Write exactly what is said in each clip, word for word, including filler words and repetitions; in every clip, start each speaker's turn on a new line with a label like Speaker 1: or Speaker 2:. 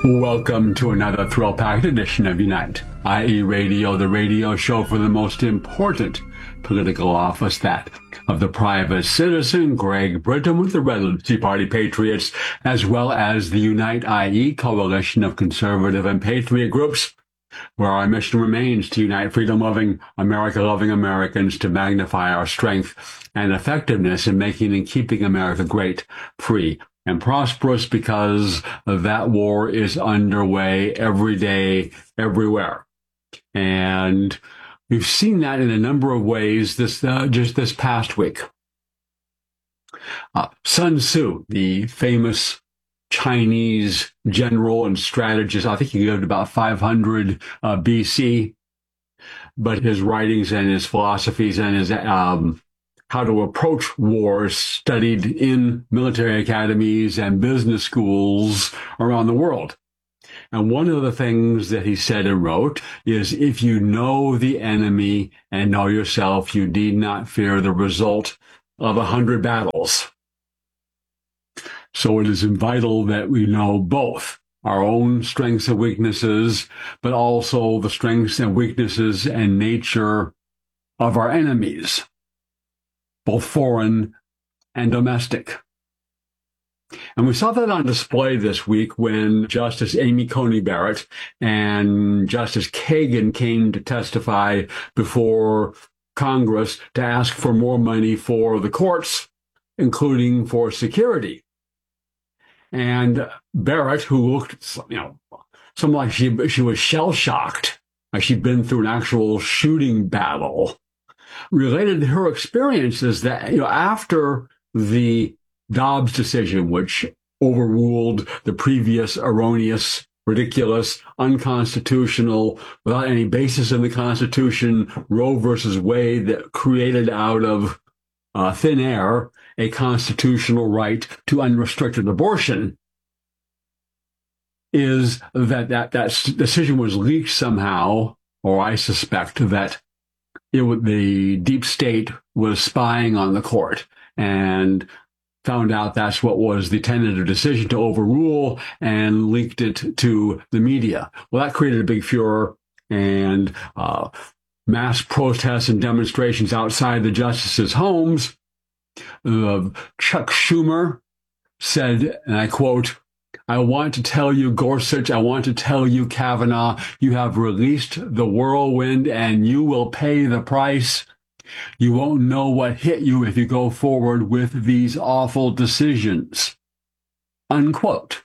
Speaker 1: Welcome to another thrill-packed edition of Unite, that is. Radio, the radio show for the most important political office, that of the private citizen, Greg Britton with the Red Tea Party Patriots, as well as the Unite that is coalition of conservative and patriot groups, where our mission remains to unite freedom-loving, America-loving Americans to magnify our strength and effectiveness in making and keeping America great, free, and prosperous, because that war is underway every day, everywhere. And we've seen that in a number of ways this uh, just this past week. Uh, Sun Tzu, the famous Chinese general and strategist, I think he lived about five hundred uh, B C, but his writings and his philosophies and his um, how to approach wars studied in military academies and business schools around the world. And one of the things that he said and wrote is, if you know the enemy and know yourself, you need not fear the result of a hundred battles. So it is vital that we know both our own strengths and weaknesses, but also the strengths and weaknesses and nature of our enemies, both foreign and domestic. And we saw that on display this week when Justice Amy Coney Barrett and Justice Kagan came to testify before Congress to ask for more money for the courts, including for security. And Barrett, who looked, you know, something like she, she was shell-shocked, like she'd been through an actual shooting battle, related to her experiences that, you know, after the Dobbs decision, which overruled the previous erroneous, ridiculous, unconstitutional, without any basis in the Constitution, Roe versus Wade, that created out of uh, thin air a constitutional right to unrestricted abortion, is that that, that decision was leaked somehow, or I suspect that it would, the deep state was spying on the court and found out that's what was the tentative decision to overrule and leaked it to the media. Well, that created a big furor and uh, mass protests and demonstrations outside the justices' homes. Uh, Chuck Schumer said, and I quote, "I want to tell you, Gorsuch, I want to tell you, Kavanaugh, you have released the whirlwind and you will pay the price. You won't know what hit you if you go forward with these awful decisions." Unquote.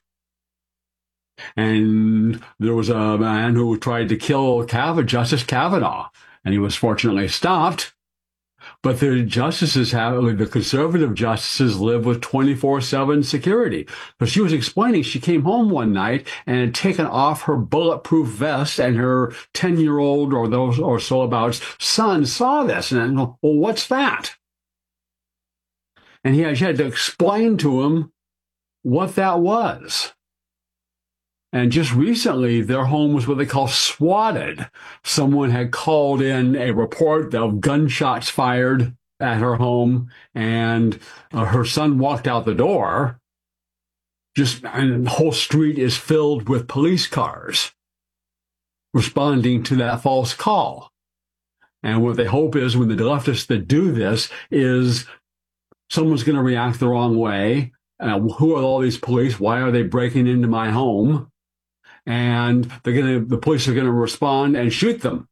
Speaker 1: And there was a man who tried to kill Kavanaugh, Justice Kavanaugh, and he was fortunately stopped. But the justices have, the conservative justices live with twenty-four seven security. So she was explaining, she came home one night and had taken off her bulletproof vest, and her ten-year-old or those or so about son saw this. And, well, what's that? And he had, she had to explain to him what that was. And just recently, their home was what they call swatted. Someone had called in a report of gunshots fired at her home, and uh, her son walked out the door. Just, and the whole street is filled with police cars responding to that false call. And what they hope is, when the leftists that do this, is someone's going to react the wrong way. Uh, who are all these police? Why are they breaking into my home? And they're going to, the police are going to respond and shoot them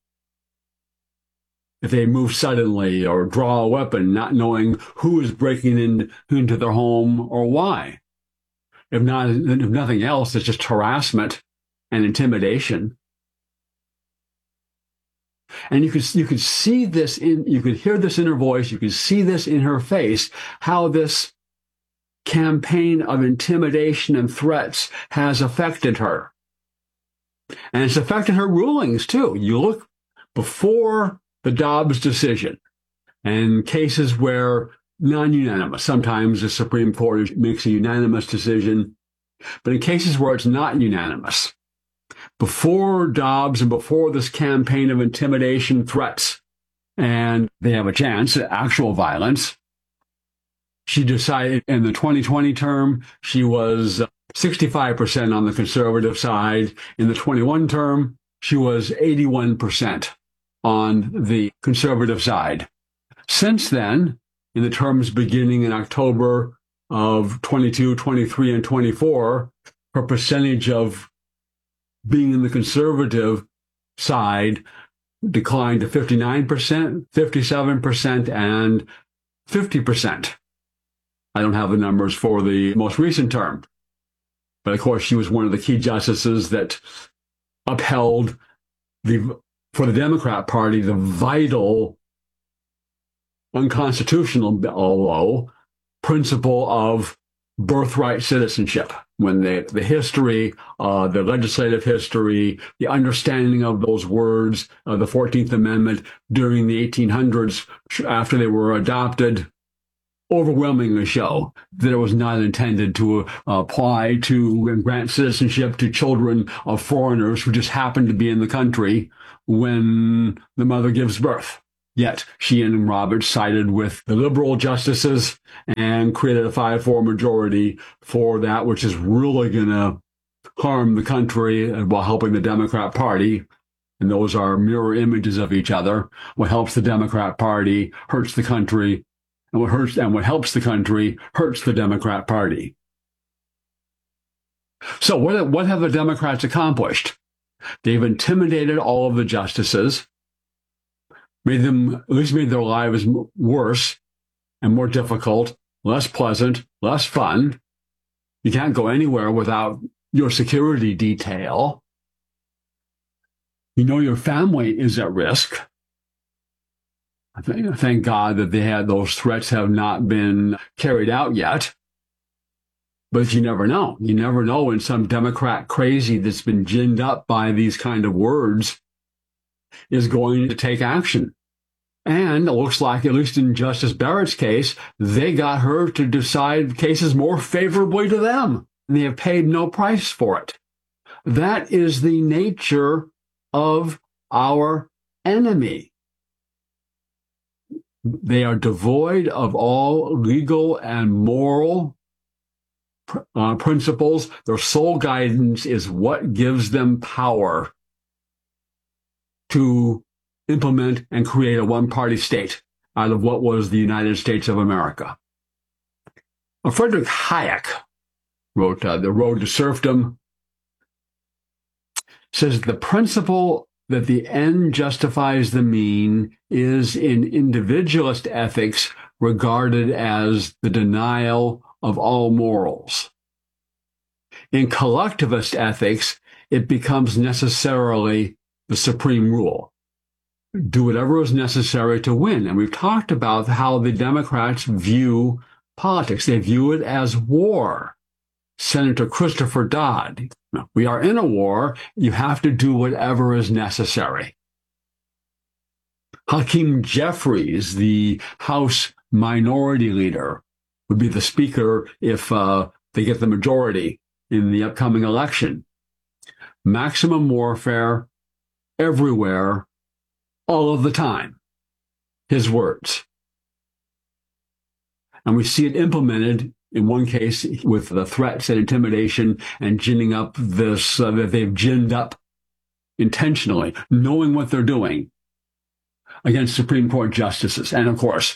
Speaker 1: if they move suddenly or draw a weapon, not knowing who is breaking in, into their home or why. If not, if nothing else, it's just harassment and intimidation. And you could you could see this in, you could hear this in her voice, you could see this in her face, how this campaign of intimidation and threats has affected her. And it's affected her rulings, too. You look before the Dobbs decision, and cases where non-unanimous, sometimes the Supreme Court makes a unanimous decision, but in cases where it's not unanimous, before Dobbs and before this campaign of intimidation, threats, and they have a chance at actual violence, she decided in the twenty twenty term, she was sixty-five percent on the conservative side. In the twenty-one term, she was eighty-one percent on the conservative side. Since then, in the terms beginning in October of twenty-two, twenty-three, and twenty-four, her percentage of being in the conservative side declined to fifty-nine percent, fifty-seven percent, and fifty percent. I don't have the numbers for the most recent term. But of course, she was one of the key justices that upheld the, for the Democrat Party, the vital unconstitutional, although, principle of birthright citizenship. When the, the history, uh, the legislative history, the understanding of those words of the fourteenth Amendment during the eighteen hundreds, after they were adopted, overwhelmingly show that it was not intended to uh, apply to and grant citizenship to children of foreigners who just happen to be in the country when the mother gives birth. Yet she and Roberts sided with the liberal justices and created a five four majority for that, which is really going to harm the country while helping the Democrat Party. And those are mirror images of each other. What helps the Democrat Party hurts the country. And what hurts and what helps the country hurts the Democrat Party. So what, what have the Democrats accomplished? They've intimidated all of the justices, made them, at least made their lives worse and more difficult, less pleasant, less fun. You can't go anywhere without your security detail. You know your family is at risk. Thank God that they had those threats have not been carried out yet. But you never know. You never know when some Democrat crazy that's been ginned up by these kind of words is going to take action. And it looks like, at least in Justice Barrett's case, they got her to decide cases more favorably to them. And they have paid no price for it. That is the nature of our enemy. They are devoid of all legal and moral uh, principles. Their sole guidance is what gives them power to implement and create a one-party state out of what was the United States of America. Uh, Frederick Hayek wrote uh, The Road to Serfdom, says the principle that the end justifies the mean is in individualist ethics regarded as the denial of all morals. In collectivist ethics, it becomes necessarily the supreme rule. Do whatever is necessary to win. And we've talked about how the Democrats view politics. They view it as war. Senator Christopher Dodd, we are in a war. You have to do whatever is necessary. Hakeem Jeffries, the House Minority Leader, would be the Speaker if uh, they get the majority in the upcoming election. Maximum warfare everywhere, all of the time. His words. And we see it implemented in one case with the threats and intimidation and ginning up this, uh, that they've ginned up intentionally, knowing what they're doing against Supreme Court justices. And of course,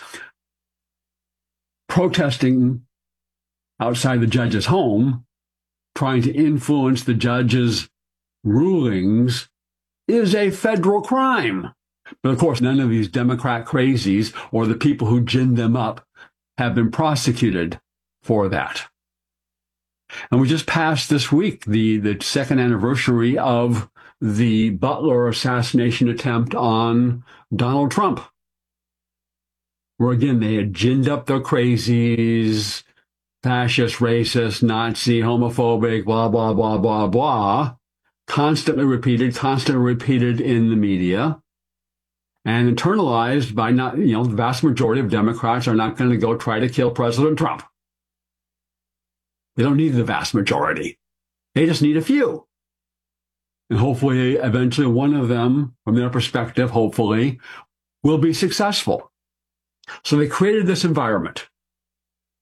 Speaker 1: protesting outside the judge's home, trying to influence the judge's rulings is a federal crime. But of course, none of these Democrat crazies or the people who ginned them up have been prosecuted for that. And we just passed this week the, the second anniversary of the Butler assassination attempt on Donald Trump, where again, they had ginned up their crazies, fascist, racist, Nazi, homophobic, blah, blah, blah, blah, blah, constantly repeated, constantly repeated in the media, and internalized by not, you know, the vast majority of Democrats are not going to go try to kill President Trump. They don't need the vast majority. They just need a few. And hopefully, eventually, one of them, from their perspective, hopefully, will be successful. So they created this environment.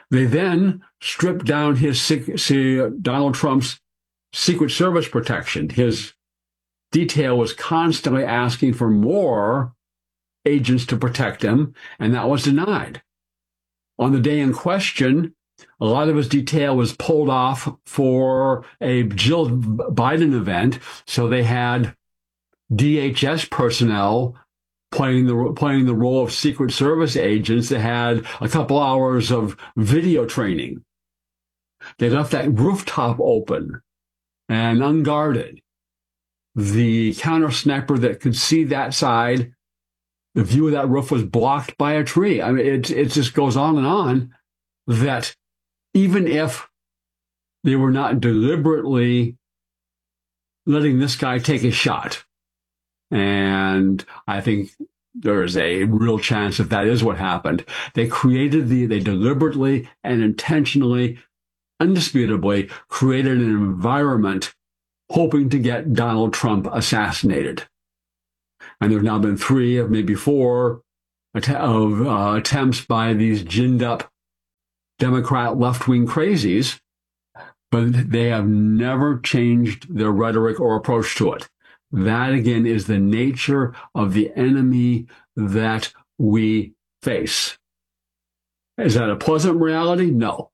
Speaker 1: They then stripped down his Donald Trump's Secret Service protection. His detail was constantly asking for more agents to protect him, and that was denied. On the day in question, a lot of his detail was pulled off for a Jill Biden event, so they had D H S personnel playing the playing the role of Secret Service agents. They had a couple hours of video training. They left that rooftop open and unguarded. The counter sniper that could see that side, the view of that roof was blocked by a tree. I mean, it, it just goes on and on that even if they were not deliberately letting this guy take a shot, and I think there is a real chance that that is what happened, they created the, they deliberately and intentionally, undisputably created an environment hoping to get Donald Trump assassinated. And there have now been three of maybe four att- of uh, attempts by these ginned up Democrat left-wing crazies, but they have never changed their rhetoric or approach to it. That, again, is the nature of the enemy that we face. Is that a pleasant reality? No.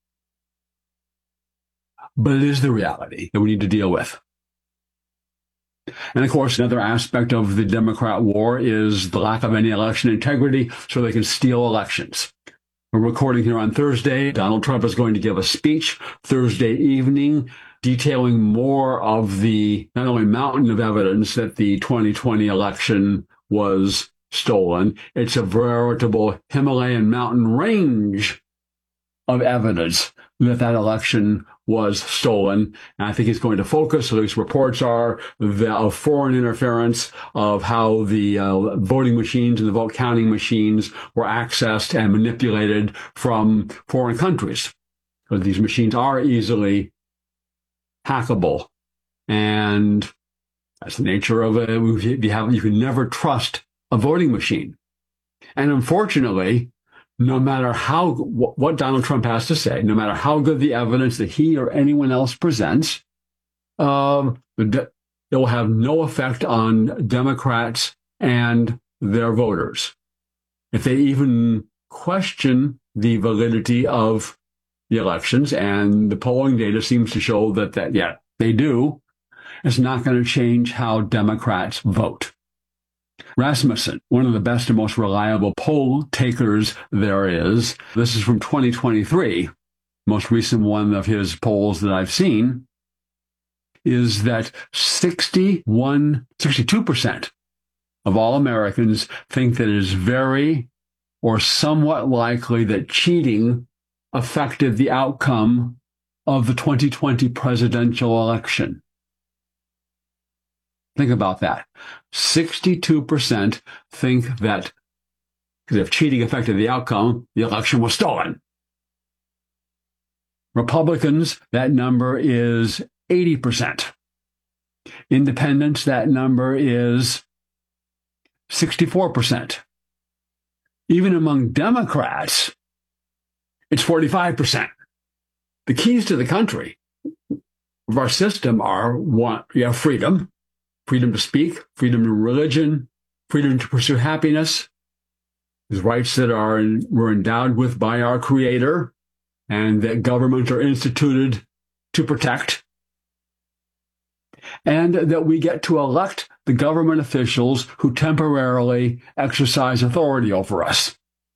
Speaker 1: But it is the reality that we need to deal with. And of course, another aspect of the Democrat war is the lack of any election integrity, so they can steal elections. We're recording here on Thursday. Donald Trump is going to give a speech Thursday evening detailing more of the not only mountain of evidence that the twenty twenty election was stolen, it's a veritable Himalayan mountain range of evidence that that election was stolen. And I think he's going to focus, at least reports are, the, of foreign interference, of how the uh, voting machines and the vote counting machines were accessed and manipulated from foreign countries. Because these machines are easily hackable. And that's the nature of it. You, have, you can never trust a voting machine. And unfortunately, no matter how what Donald Trump has to say, no matter how good the evidence that he or anyone else presents, um, it will have no effect on Democrats and their voters. If they even question the validity of the elections, and the polling data seems to show that, that yeah, they do, it's not going to change how Democrats vote. Rasmussen, one of the best and most reliable poll takers there is. This is from twenty twenty-three. Most recent one of his polls that I've seen is that sixty-one, sixty-two percent of all Americans think that it is very or somewhat likely that cheating affected the outcome of the twenty twenty presidential election. Think about that. sixty-two percent think that if cheating affected the outcome, the election was stolen. Republicans, that number is eighty percent. Independents, that number is sixty-four percent. Even among Democrats, it's forty-five percent. The keys to the country of our system are, one, you have freedom. Freedom to speak, freedom to religion, freedom to pursue happiness, these rights that are were endowed with by our Creator and that governments are instituted to protect, and that we get to elect the government officials who temporarily exercise authority over us.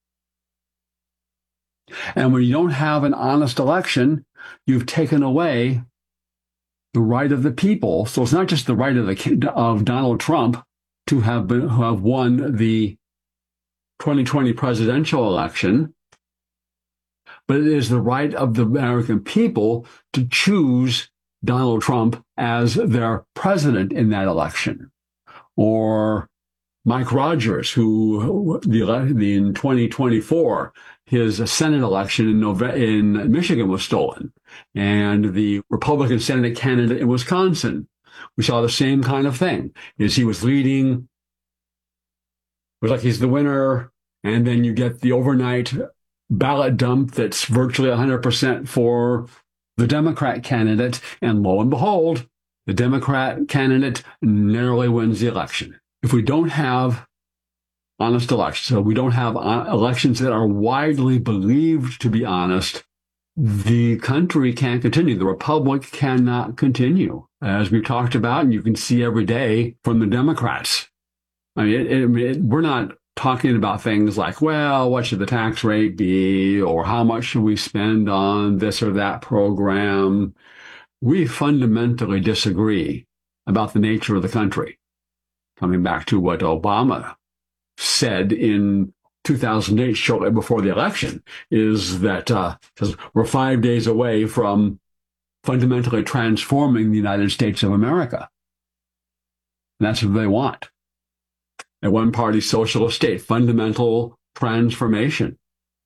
Speaker 1: And when you don't have an honest election, you've taken away the right of the people. So it's not just the right of the of Donald Trump to have been, who have won the twenty twenty presidential election, but it is the right of the American people to choose Donald Trump as their president in that election. Or Mike Rogers, who the, the in twenty twenty-four, his Senate election in, November, in Michigan was stolen. And the Republican Senate candidate in Wisconsin, we saw the same kind of thing. Is he was leading, it was like he's the winner, and then you get the overnight ballot dump that's virtually one hundred percent for the Democrat candidate. And lo and behold, the Democrat candidate narrowly wins the election. If we don't have honest elections, so we don't have elections that are widely believed to be honest, the country can't continue. The republic cannot continue, as we've talked about, and you can see every day from the Democrats. I mean, it, it, it, we're not talking about things like, well, what should the tax rate be, or how much should we spend on this or that program. We fundamentally disagree about the nature of the country. Coming back to what Obama said in two thousand eight, shortly before the election, is that uh, we're five days away from fundamentally transforming the United States of America. And that's what they want. A one-party socialist state, fundamental transformation.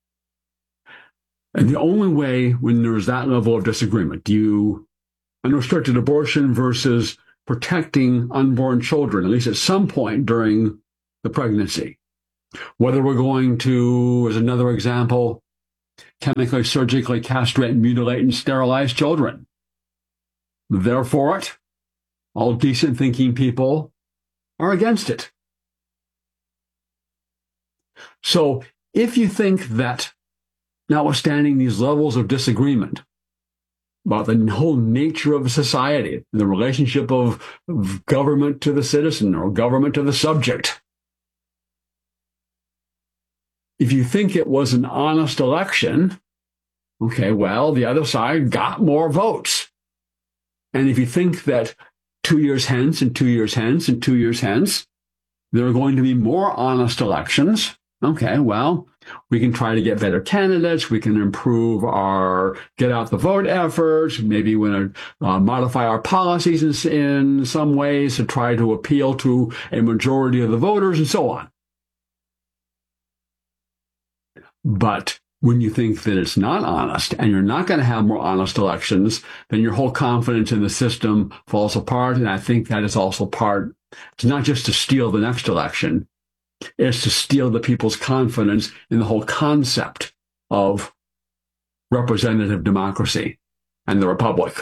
Speaker 1: And the only way when there's that level of disagreement, you unrestricted abortion versus protecting unborn children, at least at some point during the pregnancy. Whether we're going to, as another example, chemically, surgically castrate, mutilate, and sterilize children. They're for it. All decent thinking people are against it. So if you think that, notwithstanding these levels of disagreement about the whole nature of society, the relationship of government to the citizen or government to the subject, if you think it was an honest election, okay, well, the other side got more votes. And if you think that two years hence and two years hence and two years hence, there are going to be more honest elections, okay, well, we can try to get better candidates. We can improve our get out the vote efforts. Maybe we want to uh, modify our policies in, in some ways to try to appeal to a majority of the voters and so on. But when you think that it's not honest and you're not going to have more honest elections, then your whole confidence in the system falls apart. And I think that is also part, it's not just to steal the next election, it's to steal the people's confidence in the whole concept of representative democracy and the republic.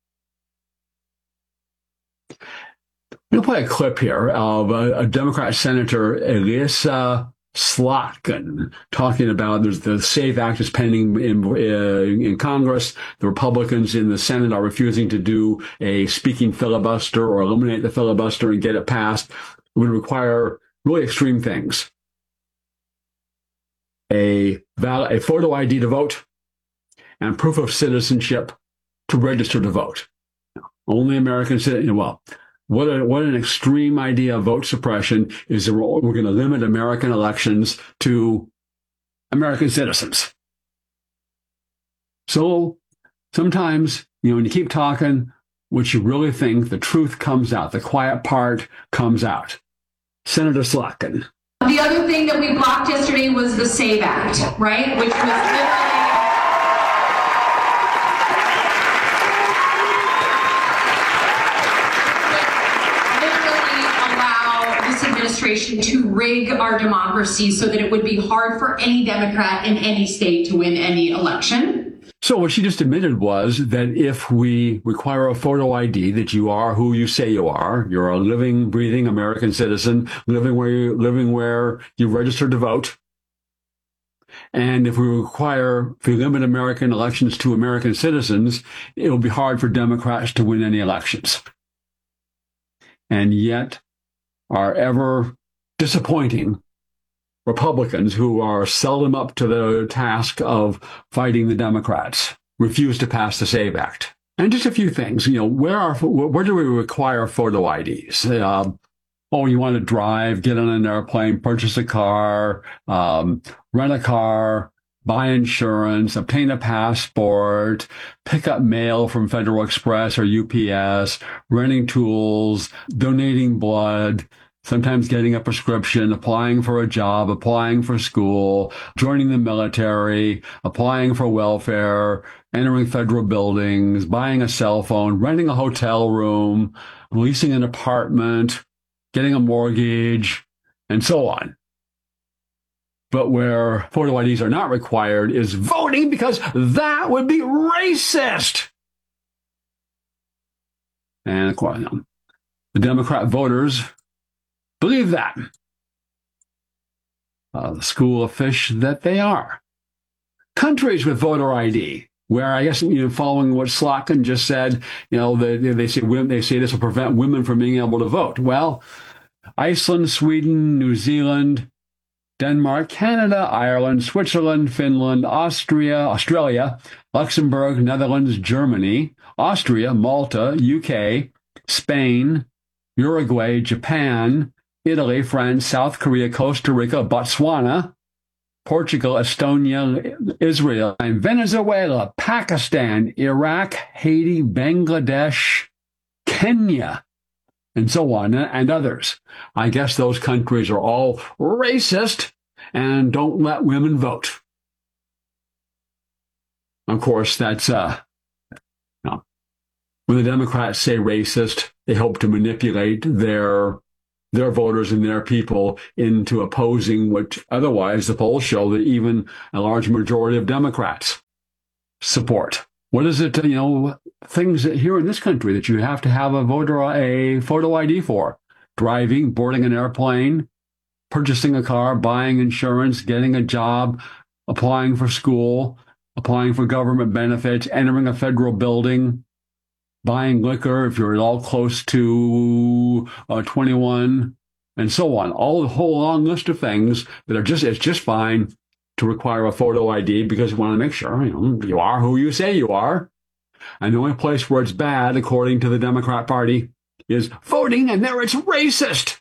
Speaker 1: I'm going to play a clip here of a, a Democrat Senator, Elissa Slotkin, talking about there's the SAVE Act is pending in, uh, in Congress. The Republicans in the Senate are refusing to do a speaking filibuster or eliminate the filibuster and get it passed. It would require really extreme things. A, val- a photo I D to vote and proof of citizenship to register to vote. Only American citizens, well, What, a, what an extreme idea of vote suppression is that we're, we're going to limit American elections to American citizens. So sometimes, you know, when you keep talking, what you really think, the truth comes out. The quiet part comes out. Senator Slotkin.
Speaker 2: The other thing that we blocked yesterday was the SAVE Act, right? Which was literally administration to rig our democracy so that it would be hard for any Democrat in any state to win any election.
Speaker 1: So what she just admitted was that if we require a photo I D that you are who you say you are, you're a living, breathing American citizen, living where you living where you registered to vote, and if we require, if we limit American elections to American citizens, it will be hard for Democrats to win any elections. And yet, our ever disappointing Republicans, who are seldom up to the task of fighting the Democrats, refuse to pass the SAVE Act. And just a few things, you know, where are where do we require photo I Ds? Uh, oh, you want to drive, get on an airplane, purchase a car, um, rent a car, buy insurance, obtain a passport, pick up mail from Federal Express or U P S, renting tools, donating blood, sometimes getting a prescription, applying for a job, applying for school, joining the military, applying for welfare, entering federal buildings, buying a cell phone, renting a hotel room, leasing an apartment, getting a mortgage, and so on. But where photo I Ds are not required is voting, because that would be racist. And of course, the Democrat voters believe that. Uh, the school of fish that they are. Countries with voter I D, where I guess, you know, following what Slotkin just said, you know, they, they say they say this will prevent women from being able to vote. Well, Iceland, Sweden, New Zealand, Denmark, Canada, Ireland, Switzerland, Finland, Austria, Australia, Luxembourg, Netherlands, Germany, Austria, Malta, U K, Spain, Uruguay, Japan, Italy, France, South Korea, Costa Rica, Botswana, Portugal, Estonia, Israel, and Venezuela, Pakistan, Iraq, Haiti, Bangladesh, Kenya, and so on, and others. I guess those countries are all racist and don't let women vote. Of course, that's, uh, no. When the Democrats say racist, they hope to manipulate their their voters and their people into opposing what otherwise the polls show that even a large majority of Democrats support. What is it, you know, things that here in this country that you have to have a voter, a photo I D for? Driving, boarding an airplane, purchasing a car, buying insurance, getting a job, applying for school, applying for government benefits, entering a federal building, buying liquor if you're at all close to uh, twenty-one, and so on. All the whole long list of things that are just, it's just fine to require a photo I D because you want to make sure, you know, you are who you say you are. And the only place where it's bad, according to the Democrat Party, is voting, and there it's racist.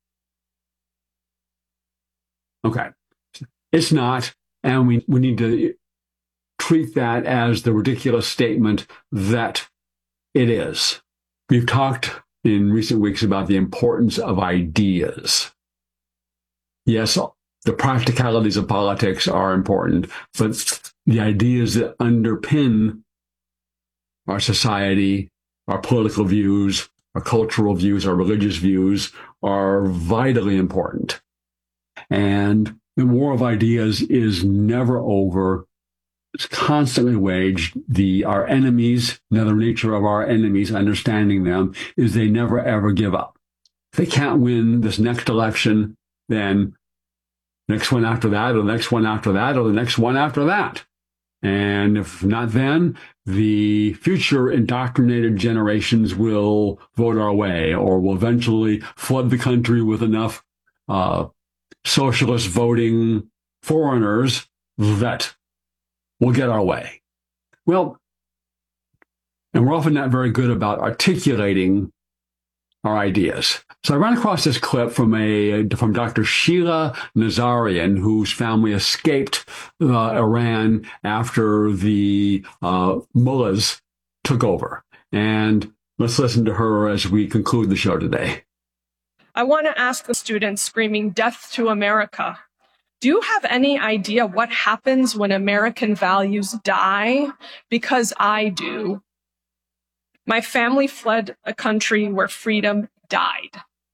Speaker 1: Okay. It's not, and we, we need to treat that as the ridiculous statement that it is. We've talked in recent weeks about the importance of ideas. Yes, the practicalities of politics are important, but the ideas that underpin our society, our political views, our cultural views, our religious views are vitally important. And the war of ideas is never over. It's constantly waged. The our enemies, another nature of our enemies, understanding them, is they never ever give up. If they can't win this next election, then next one after that, or the next one after that, or the next one after that. And if not then, the future indoctrinated generations will vote our way, or will eventually flood the country with enough uh, socialist voting foreigners that we'll get our way. Well, and we're often not very good about articulating our ideas. So I ran across this clip from a from Doctor Sheila Nazarian, whose family escaped uh, Iran after the uh, mullahs took over. And let's listen to her as we conclude the show today.
Speaker 3: I want to ask the students screaming "Death to America." Do you have any idea what happens when American values die? Because I do. My family fled a country where freedom died.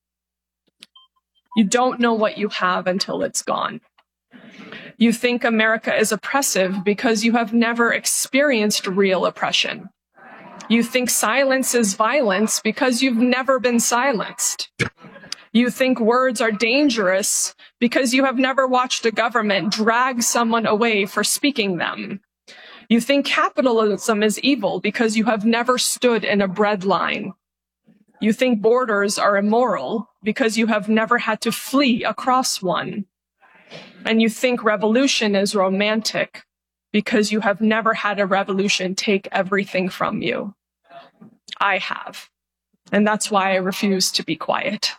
Speaker 3: You don't know what you have until it's gone. You think America is oppressive because you have never experienced real oppression. You think silence is violence because you've never been silenced. You think words are dangerous because you have never watched a government drag someone away for speaking them. You think capitalism is evil because you have never stood in a bread line. You think borders are immoral because you have never had to flee across one. And you think revolution is romantic because you have never had a revolution take everything from you. I have. And that's why I refuse to be quiet.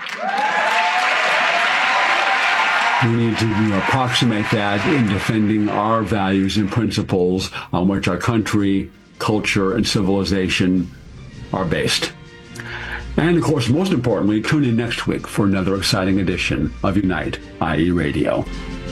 Speaker 1: We need to you know, approximate that in defending our values and principles on which our country, culture, and civilization are based. And, of course, most importantly, tune in next week for another exciting edition of Unite I E Radio.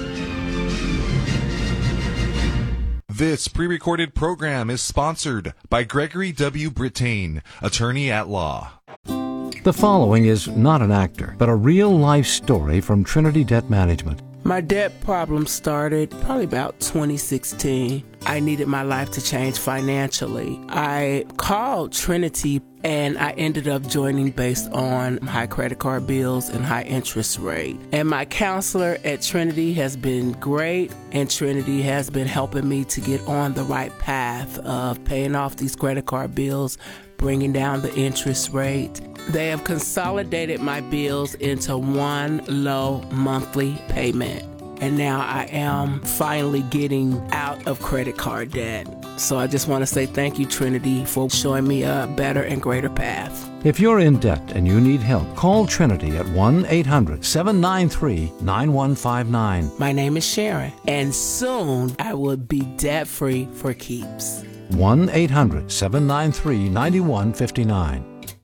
Speaker 4: This pre-recorded program is sponsored by Gregory W. Brittain, attorney at law.
Speaker 5: The following is not an actor, but a real-life story from Trinity Debt Management. My debt problem started probably about twenty sixteen. I needed my life to change financially. I called Trinity and I ended up joining based on high credit card bills and high interest rate. And my counselor at Trinity has been great, and Trinity has been helping me to get on the right path of paying off these credit card bills, bringing down the interest rate. They have consolidated my bills into one low monthly payment. And now I am finally getting out of credit card debt. So I just want to say thank you, Trinity, for showing me a better and greater path.
Speaker 6: If you're in debt and you need help, call Trinity at one eight hundred seven nine three nine one five nine.
Speaker 5: My name is Sharon, and soon I will be debt-free for keeps.
Speaker 6: one eight hundred seven nine three nine one five nine.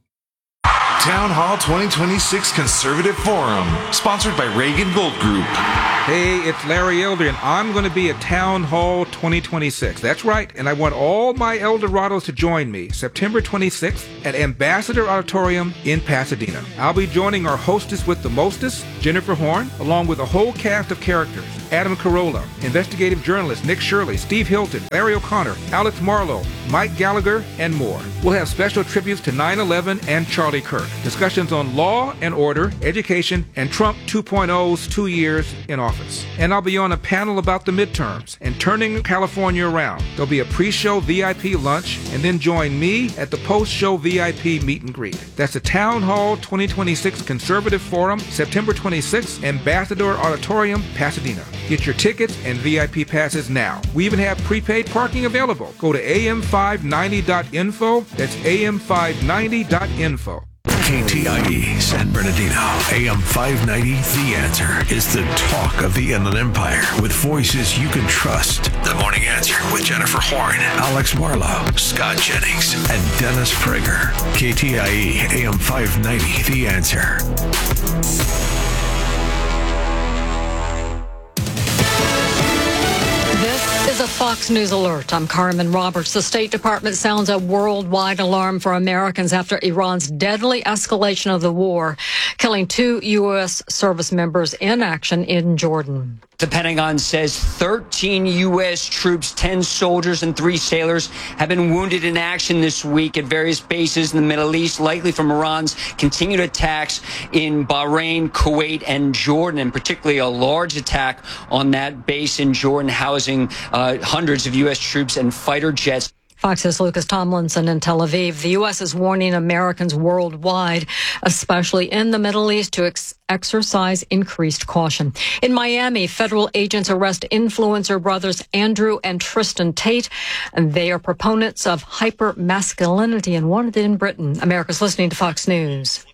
Speaker 4: Town Hall twenty twenty-six Conservative Forum, sponsored by Reagan Gold Group.
Speaker 7: Hey, it's Larry Elder, and I'm going to be at Town Hall twenty twenty-six. That's right, and I want all my Eldorados to join me September twenty-sixth at Ambassador Auditorium in Pasadena. I'll be joining our hostess with the mostest, Jennifer Horn, along with a whole cast of characters. Adam Carolla, investigative journalist Nick Shirley, Steve Hilton, Larry O'Connor, Alex Marlowe, Mike Gallagher, and more. We'll have special tributes to nine eleven and Charlie Kirk, discussions on law and order, education, and Trump two point oh's two years in office. And I'll be on a panel about the midterms and turning California around. There'll be a pre-show V I P lunch, and then join me at the post-show V I P meet and greet. That's the Town Hall twenty twenty-six Conservative Forum, September twenty-sixth, Ambassador Auditorium, Pasadena. Get your tickets and V I P passes now. We even have prepaid parking available. Go to A M five ninety dot info. That's A M five ninety dot info.
Speaker 8: K T I E San Bernardino, A M five ninety, The Answer is the talk of the Inland Empire with voices you can trust. The Morning Answer with Jennifer Horn, Alex Marlowe, Scott Jennings, and Dennis Prager. K T I E, A M five ninety, The Answer.
Speaker 9: This is a Fox News alert. I'm Carmen Roberts. The State Department sounds a worldwide alarm for Americans after Iran's deadly escalation of the war, killing two U S service members in action in Jordan.
Speaker 10: The Pentagon says thirteen U S troops, ten soldiers, and three sailors have been wounded in action this week at various bases in the Middle East, likely from Iran's continued attacks in Bahrain, Kuwait, and Jordan, and particularly a large attack on that base in Jordan, housing uh, hundreds of U S troops and fighter jets.
Speaker 9: Fox's Lucas Tomlinson in Tel Aviv. The U S is warning Americans worldwide, especially in the Middle East, to ex- exercise increased caution. In Miami, federal agents arrest influencer brothers Andrew and Tristan Tate, and they are proponents of hyper-masculinity and wanted in Britain. America's listening to Fox News.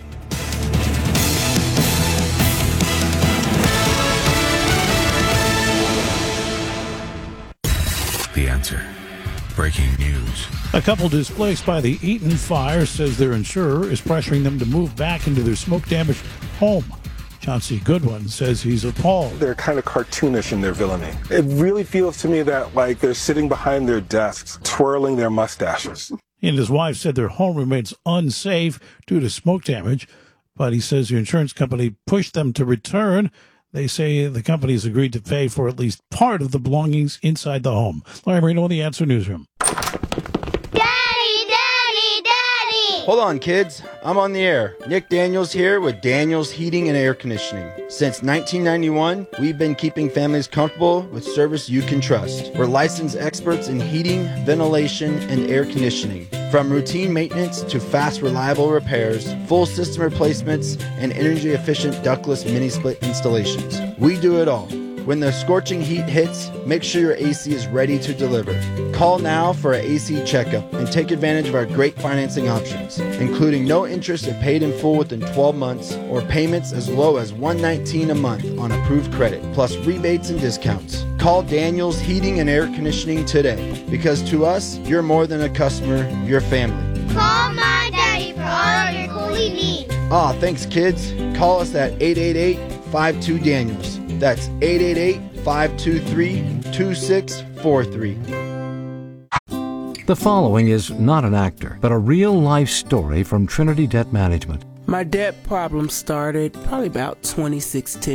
Speaker 8: The Answer. Breaking news.
Speaker 11: A couple displaced by the Eaton fire says their insurer is pressuring them to move back into their smoke-damaged home. Chauncey Goodwin says he's appalled.
Speaker 12: They're kind of cartoonish in their villainy. It really feels to me that like they're sitting behind their desks, twirling their mustaches.
Speaker 11: He and his wife said their home remains unsafe due to smoke damage, but he says the insurance company pushed them to return. They say the company has agreed to pay for at least part of the belongings inside the home. Larry Marino in the Answer Newsroom.
Speaker 13: Daddy, Daddy, Daddy!
Speaker 14: Hold on, kids. I'm on the air. Nick Daniels here with Daniels Heating and Air Conditioning. Since nineteen ninety-one, we've been keeping families comfortable with service you can trust. We're licensed experts in heating, ventilation, and air conditioning. From routine maintenance to fast, reliable repairs, full system replacements, and energy-efficient ductless mini-split installations. We do it all. When the scorching heat hits, make sure your A C is ready to deliver. Call now for an A C checkup and take advantage of our great financing options, including no interest if paid in full within twelve months or payments as low as one hundred nineteen dollars a month on approved credit, plus rebates and discounts. Call Daniels Heating and Air Conditioning today, because to us, you're more than a customer, you're family.
Speaker 13: Call my daddy for all of your cooling needs.
Speaker 14: Aw, thanks kids. Call us at eight eight eight, five two, Daniels. That's eight eight eight, five two three, two six four three.
Speaker 6: The following is not an actor, but a real-life story from Trinity Debt Management.
Speaker 5: My debt problem started probably about twenty sixteen.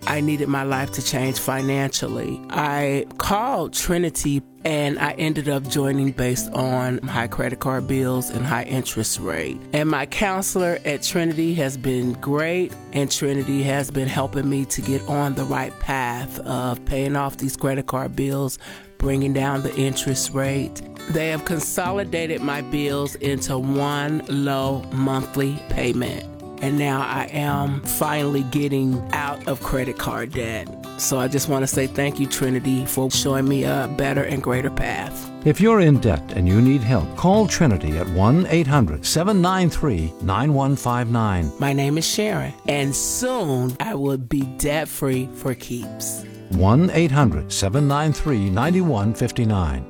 Speaker 5: I needed my life to change financially. I called Trinity and I ended up joining based on high credit card bills and high interest rate. And my counselor at Trinity has been great, and Trinity has been helping me to get on the right path of paying off these credit card bills, bringing down the interest rate. They have consolidated my bills into one low monthly payment. And now I am finally getting out of credit card debt. So I just want to say thank you, Trinity, for showing me a better and greater path.
Speaker 6: If you're in debt and you need help, call Trinity at one eight hundred seven nine three nine one five nine.
Speaker 5: My name is Sharon, and soon I will be debt-free for keeps.
Speaker 6: one eight hundred seven nine three nine one five nine.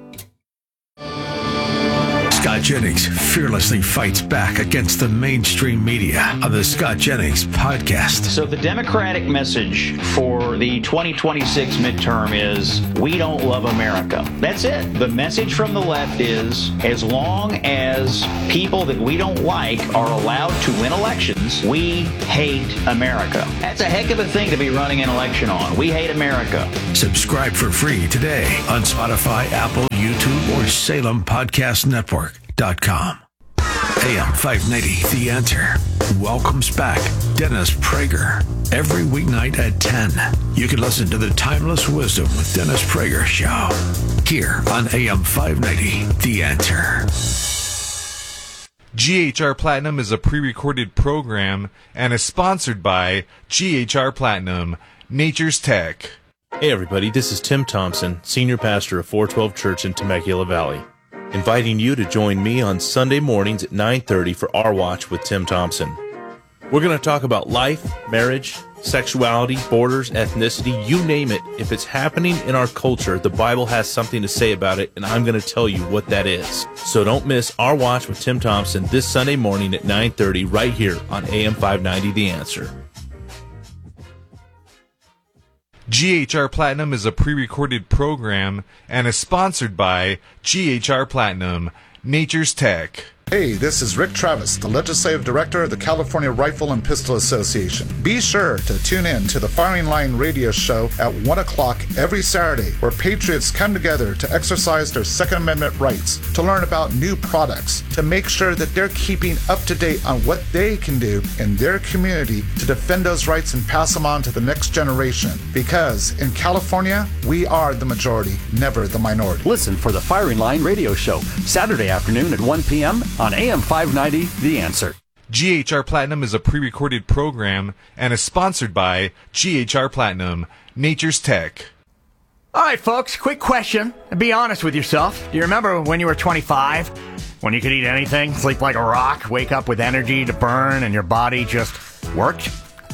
Speaker 8: Scott Jennings fearlessly fights back against the mainstream media on the Scott Jennings podcast.
Speaker 15: So the Democratic message for the twenty twenty-six midterm is, we don't love America. That's it. The message from the left is, as long as people that we don't like are allowed to win elections, we hate America. That's a heck of a thing to be running an election on. We hate America.
Speaker 8: Subscribe for free today on Spotify, Apple, YouTube, or Salem Podcast Network dot com. A M five ninety, The Answer, welcomes back Dennis Prager. Every weeknight at ten, you can listen to the Timeless Wisdom with Dennis Prager show here on A M five ninety, The Answer.
Speaker 4: G H R Platinum is a pre-recorded program and is sponsored by G H R Platinum, Nature's Tech.
Speaker 16: Hey everybody, this is Tim Thompson, Senior Pastor of four twelve Church in Temecula Valley, inviting you to join me on Sunday mornings at nine thirty for Our Watch with Tim Thompson. We're going to talk about life, marriage, sexuality, borders, ethnicity, you name it. If it's happening in our culture, the Bible has something to say about it, and I'm going to tell you what that is. So don't miss Our Watch with Tim Thompson this Sunday morning at nine thirty right here on A M five ninety The Answer.
Speaker 4: G H R Platinum is a pre-recorded program and is sponsored by G H R Platinum, Nature's Tech.
Speaker 17: Hey, this is Rick Travis, the Legislative Director of the California Rifle and Pistol Association. Be sure to tune in to the Firing Line radio show at one o'clock every Saturday, where patriots come together to exercise their Second Amendment rights, to learn about new products, to make sure that they're keeping up to date on what they can do in their community to defend those rights and pass them on to the next generation. Because in California, we are the majority, never the minority.
Speaker 18: Listen for the Firing Line radio show, Saturday afternoon at one p.m. on A M five ninety, The Answer.
Speaker 4: G H R Platinum is a pre-recorded program and is sponsored by G H R Platinum, Nature's Tech.
Speaker 19: All right, folks, quick question. Be honest with yourself. Do you remember when you were twenty-five? When you could eat anything, sleep like a rock, wake up with energy to burn, and your body just worked?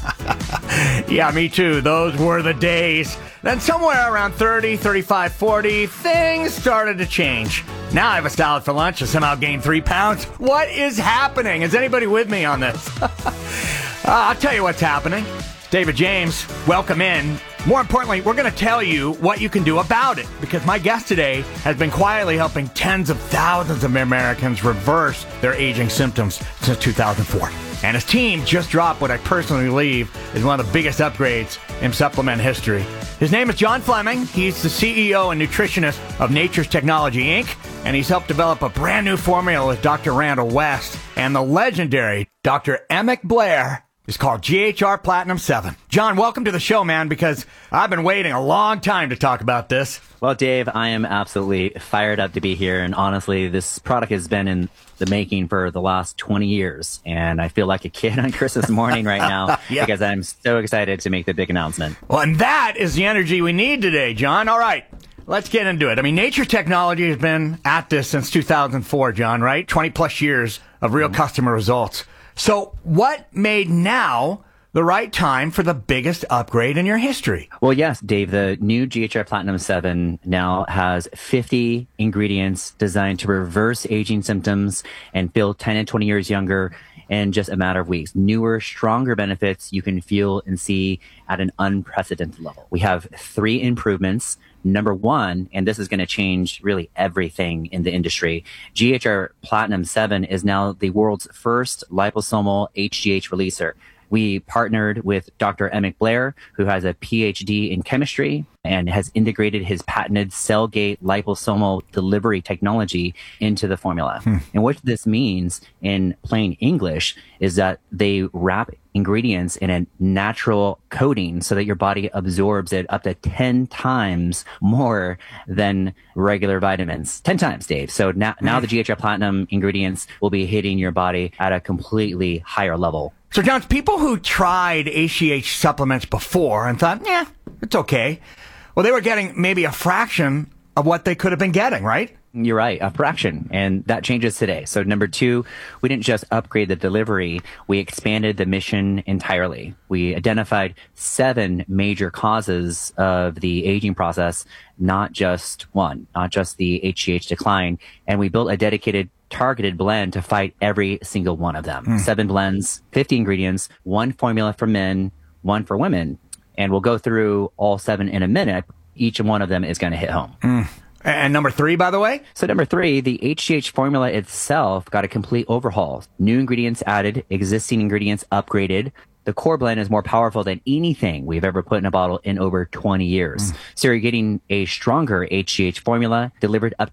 Speaker 19: Yeah, me too. Those were the days. Then somewhere around thirty, thirty-five, forty, things started to change. Now I have a salad for lunch and somehow gained three pounds. What is happening? Is anybody with me on this? uh, I'll tell you what's happening. David James, welcome in. More importantly, we're going to tell you what you can do about it, because my guest today has been quietly helping tens of thousands of Americans reverse their aging symptoms since two thousand four. And his team just dropped what I personally believe is one of the biggest upgrades in supplement history. His name is John Fleming. He's the C E O and nutritionist of Nature's Technology, Incorporated, and he's helped develop a brand new formula with Doctor Randall West and the legendary Doctor Emick Blair. It's called G H R Platinum seven. John, welcome to the show, man, because I've been waiting a long time to talk about this.
Speaker 20: Well, Dave, I am absolutely fired up to be here. And honestly, this product has been in the making for the last twenty years. And I feel like a kid on Christmas morning right now yeah. because I'm so excited to make the big announcement.
Speaker 19: Well, and that is the energy we need today, John. All right. Let's get into it. I mean, Nature's Technology has been at this since two thousand four, John, right? twenty plus years of real mm-hmm. customer results. So what made now the right time for the biggest upgrade in your history?
Speaker 20: Well, yes, Dave, the new G H R Platinum seven now has fifty ingredients designed to reverse aging symptoms and feel ten and twenty years younger in just a matter of weeks. Newer, stronger benefits you can feel and see at an unprecedented level. We have three improvements. Number one, and this is going to change really everything in the industry, G H R Platinum seven is now the world's first liposomal H G H releaser. We partnered with Doctor Emmett Blair, who has a P H D in chemistry and has integrated his patented cell-gate liposomal delivery technology into the formula. Hmm. And what this means in plain English is that they wrap ingredients in a natural coating so that your body absorbs it up to ten times more than regular vitamins. ten times, Dave. So now, now the G H R Platinum ingredients will be hitting your body at a completely higher level.
Speaker 19: So, John, people who tried H G H supplements before and thought, yeah, it's okay. Well, they were getting maybe a fraction of what they could have been getting, right?
Speaker 20: You're right, a fraction. And that changes today. So number two, we didn't just upgrade the delivery, we expanded the mission entirely. We identified seven major causes of the aging process, not just one, not just the H G H decline. And we built a dedicated targeted blend to fight every single one of them. Mm. Seven blends, fifty ingredients, one formula for men, one for women. And we'll go through all seven in a minute. Each one of them is going to hit home.
Speaker 19: Mm. And number three, by the way?
Speaker 20: So number three, the H G H formula itself got a complete overhaul. New ingredients added, existing ingredients upgraded. The core blend is more powerful than anything we've ever put in a bottle in over twenty years. Mm. So you're getting a stronger H G H formula delivered up